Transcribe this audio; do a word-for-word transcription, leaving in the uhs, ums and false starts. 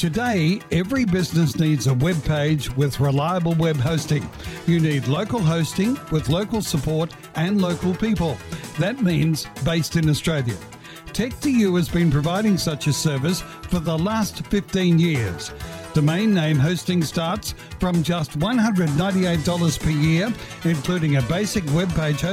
Today, every business needs a web page with reliable web hosting. You need local hosting with local support and local people. That means based in Australia. Tech two U has been providing such a service for the last fifteen years. Domain name hosting starts from just one hundred ninety-eight dollars per year, including a basic web page hosting